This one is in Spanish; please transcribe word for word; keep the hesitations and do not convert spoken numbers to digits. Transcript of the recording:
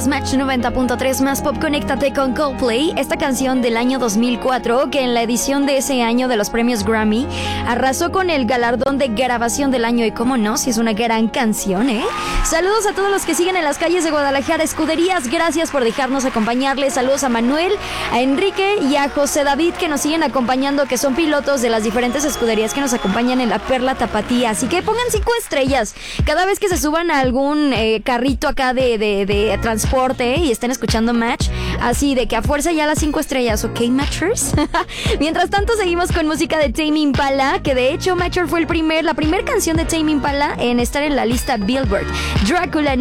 escuchas Match noventa punto tres más pop. Conéctate con Coldplay, esta canción del año dos mil cuatro que en la edición de ese año de los premios Grammy arrasó con el galardón de grabación del año. Y cómo no, si es una gran canción, ¿eh? Saludos a todos los que siguen en las calles de Guadalajara, escuderías, gracias por dejarnos acompañarles. Saludos a Manuel, a Enrique y a José David, que nos siguen acompañando, que son pilotos de las diferentes escuderías que nos acompañan en la Perla Tapatía. Así que pongan cinco estrellas cada vez que se suban a algún eh, carrito acá de, de, de transporte, ¿eh? Y estén escuchando Match, así de que a fuerza ya las cinco estrellas, ¿ok, Matchers? Mientras tanto seguimos con música de Tame Impala, que de hecho Matcher fue el primer, la primera canción de Tame Impala en estar en la lista Billboard. Drácula